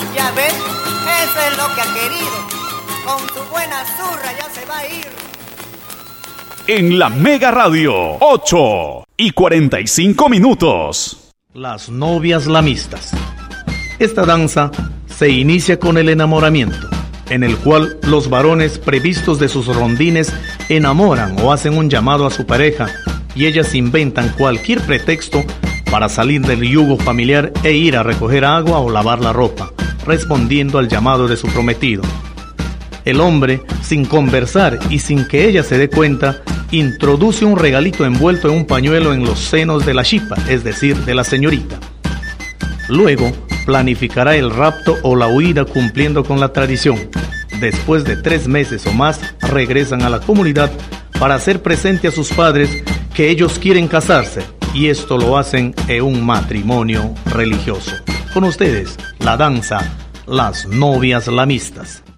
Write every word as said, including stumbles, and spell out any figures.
Ya ves, eso es lo que ha querido. Con tu buena zurra ya se va a ir. En la Mega Radio, ocho y cuarenta y cinco minutos. Las novias lamistas. Esta danza se inicia con el enamoramiento, en el cual los varones previstos de sus rondines enamoran o hacen un llamado a su pareja y ellas inventan cualquier pretexto para salir del yugo familiar e ir a recoger agua o lavar la ropa, respondiendo al llamado de su prometido. El hombre, sin conversar y sin que ella se dé cuenta, introduce un regalito envuelto en un pañuelo en los senos de la chipa, es decir, de la señorita. Luego, planificará el rapto o la huida cumpliendo con la tradición. Después de tres meses o más, regresan a la comunidad para hacer presente a sus padres que ellos quieren casarse, y esto lo hacen en un matrimonio religioso. Con ustedes, la danza Las Novias Lamistas.